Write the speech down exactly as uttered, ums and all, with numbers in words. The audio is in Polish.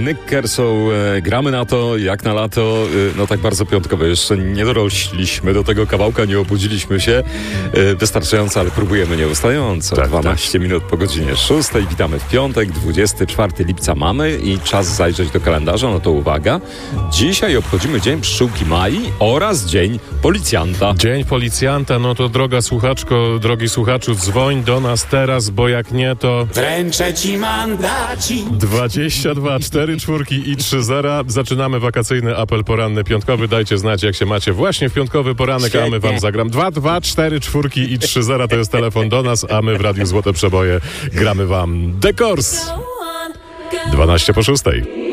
Nick Kershaw, e, gramy na to, jak na lato, e, no tak bardzo piątkowe. Jeszcze nie dorośliśmy do tego kawałka, nie obudziliśmy się e, wystarczająco, ale próbujemy nieustająco. Tak, dwanaście tak. minut po godzinie szóstej. Witamy w piątek, dwudziestego czwartego lipca mamy i czas zajrzeć do kalendarza. No to uwaga, dzisiaj obchodzimy Dzień Pszczółki Mai oraz Dzień Policjanta. Dzień Policjanta, no to droga słuchaczko, drogi słuchaczu, dzwoń do nas teraz, bo jak nie, to... Wręczę ci mandacik. dwadzieścia dwa, cztery czwórki i trzy zera. Zaczynamy wakacyjny apel poranny piątkowy. Dajcie znać, jak się macie właśnie w piątkowy poranek, a my wam zagram. dwa dwa, cztery czwórki i trzy zera to jest telefon do nas, a my w Radiu Złote Przeboje gramy wam The Course. dwanaście po szóstej.